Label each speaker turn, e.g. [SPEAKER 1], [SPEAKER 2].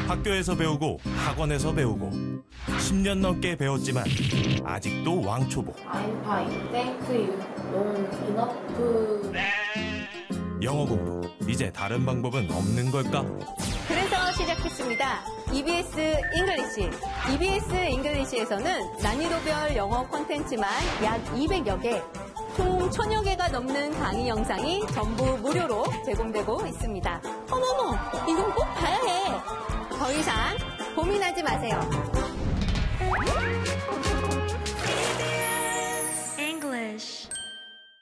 [SPEAKER 1] 학교에서 배우고 학원에서 배우고 10년 넘게 배웠지만 아직도 왕초보.
[SPEAKER 2] I'm fine. Thank you. Long enough.
[SPEAKER 1] 영어 공부, 이제 다른 방법은 없는 걸까?
[SPEAKER 3] 그래서 시작했습니다. EBS 잉글리시. EBS 잉글리시에서는 난이도별 영어 콘텐츠만 약 200여 개, 총 1000여 개가 넘는 강의 영상이 전부 무료로 제공되고 있습니다. 어머머, 이건 꼭 봐야 해. 더 이상 고민하지 마세요.